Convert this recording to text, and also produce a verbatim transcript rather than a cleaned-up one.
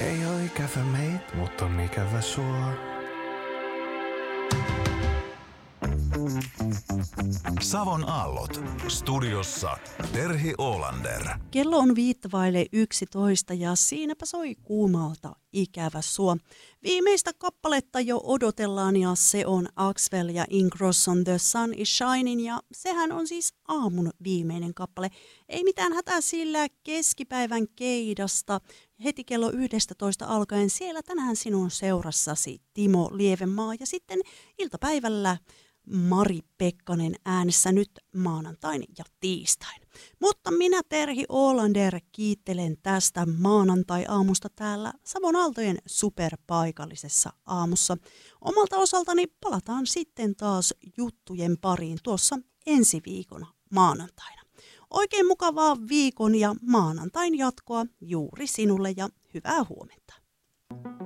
Ei oo ikävä meit, mut on ikävä sua. Savon aallot. Studiossa Terhi Oolander. Kello on viittavaille yksitoista ja siinäpä soi kuumalta ikävä sua. Viimeistä kappaletta jo odotellaan ja se on Axwell ja Ingrosson The Sun is Shining ja sehän on siis aamun viimeinen kappale. Ei mitään hätää sillä keskipäivän keidasta. Heti kello yksitoista alkaen siellä tänään sinun seurassasi Timo Lievenmaa ja sitten iltapäivällä Mari Pekkanen äänessä nyt maanantain ja tiistain. Mutta minä Terhi Oolander kiittelen tästä maanantai-aamusta täällä Savon Aaltojen superpaikallisessa aamussa. Omalta osaltani palataan sitten taas juttujen pariin tuossa ensi viikon maanantaina. Oikein mukavaa viikon ja maanantain jatkoa juuri sinulle ja hyvää huomenta.